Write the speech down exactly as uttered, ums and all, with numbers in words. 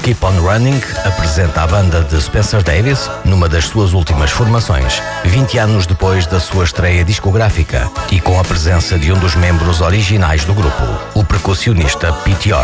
Keep On Running apresenta a banda de Spencer Davis numa das suas últimas formações, vinte anos depois da sua estreia discográfica e com a presença de um dos membros originais do grupo, o percussionista Pete York.